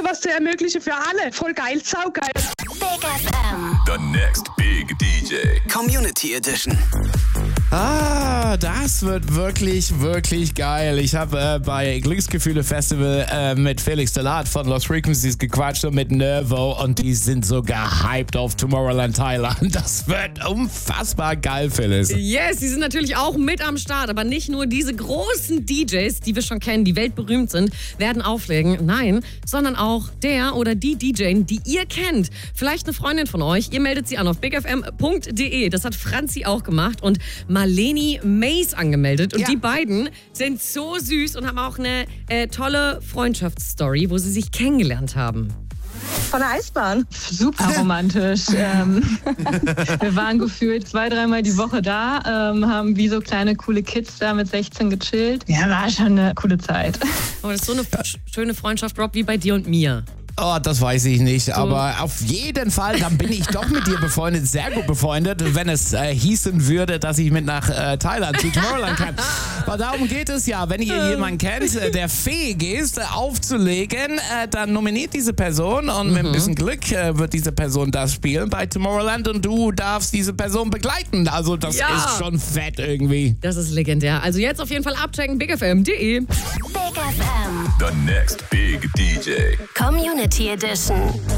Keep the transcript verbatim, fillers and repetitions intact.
was zu ermöglichen für alle. Voll geil, saugeil. Big F M. The next big D J. Community Edition. Ah, das wird wirklich, wirklich geil. Ich habe äh, bei Glücksgefühle Festival äh, mit Felix Delat von Lost Frequencies gequatscht und mit Nervo und die sind sogar hyped auf Tomorrowland Thailand. Das wird unfassbar geil, Phyllis. Yes, die sind natürlich auch mit am Start, aber nicht nur diese großen D Js, die wir schon kennen, die weltberühmt sind, werden auflegen. Nein, sondern auch der oder die D J, die ihr kennt. Vielleicht eine Freundin von euch. Ihr meldet sie an auf big f m punkt d e. Das hat Franzi auch gemacht und Marleni Mays angemeldet. Und ja. die beiden sind so süß und haben auch eine äh, tolle Freundschaftsstory, wo sie sich kennengelernt haben. Von der Eisbahn. Super romantisch. ähm, wir waren gefühlt zwei, dreimal die Woche da, ähm, haben wie so kleine coole Kids da mit sechzehn gechillt. Ja, war schon eine coole Zeit. Aber das ist so eine f- schöne Freundschaft, Rob, wie bei dir und mir. Oh, das weiß ich nicht, aber auf jeden Fall, dann bin ich doch mit dir befreundet, sehr gut befreundet, wenn es äh, hießen würde, dass ich mit nach äh, Thailand zu Tomorrowland kann. Aber darum geht es ja, wenn ihr jemanden kennt, äh, der fähig ist, äh, aufzulegen, äh, dann nominiert diese Person und mhm. mit ein bisschen Glück äh, wird diese Person das spielen bei Tomorrowland und du darfst diese Person begleiten. Also das ja. ist schon fett irgendwie. Das ist legendär. Also jetzt auf jeden Fall abchecken, big f m punkt d e. Big F M. The next big D J. Community Edition.